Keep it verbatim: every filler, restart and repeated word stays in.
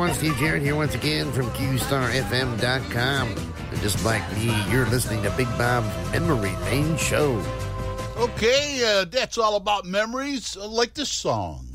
everyone. Steve Jarrett here once again from Q Star F M dot com. And just like me, you're listening to Big Bob's Memory Lane Show. Okay, uh, that's all about memories, uh, like this song.